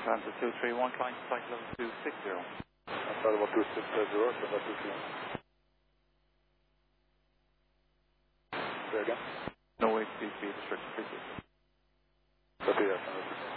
Atlanta 231, climb to flight level 260. I thought about 260, so that's 231. Say again? No way, speed restriction, please. Copy that.